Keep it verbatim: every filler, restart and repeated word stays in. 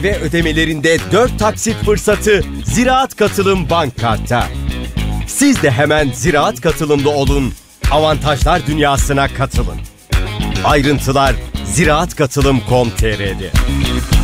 ve ödemelerinde dört taksit fırsatı Ziraat Katılım Bank Kart'ta. Siz de hemen Ziraat Katılım'da olun, avantajlar dünyasına katılın. Ayrıntılar ziraat katılım nokta com nokta tr'de.